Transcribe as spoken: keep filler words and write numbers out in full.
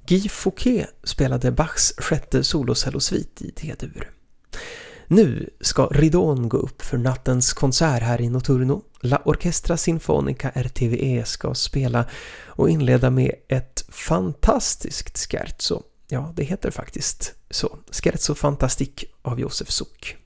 Guy Fouquet spelade Bachs sjätte solocellosvit i D-dur. Nu ska ridån gå upp för nattens konsert här i Notturno. La Orchestra Sinfonica R T V E ska spela och inleda med ett fantastiskt scherzo. Ja, det heter faktiskt så. Scherzo Fantastique av Josef Suk.